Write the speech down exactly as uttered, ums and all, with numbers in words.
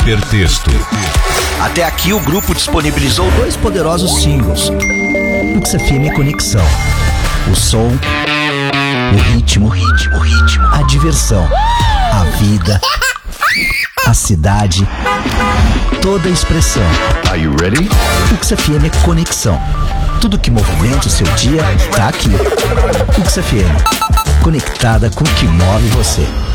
Hipertexto. Até aqui o grupo disponibilizou dois poderosos singles. Ux F M Conexão. O som, o ritmo, o ritmo, o ritmo, a diversão, a vida, a cidade, toda a expressão. Are you ready? Ux F M Conexão. Tudo que movimenta o seu dia tá aqui. Ux F M, conectada com o que move você.